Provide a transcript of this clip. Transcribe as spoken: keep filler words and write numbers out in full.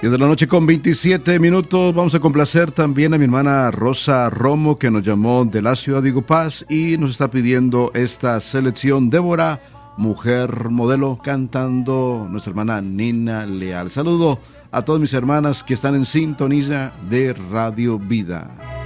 diez de la noche con veintisiete minutos. Vamos a complacer también a mi hermana Rosa Romo, que nos llamó de la ciudad de Igupaz y nos está pidiendo esta selección. Débora, mujer modelo, cantando nuestra hermana Nina Leal. Saludo a todas mis hermanas que están en sintonía de Radio Vida.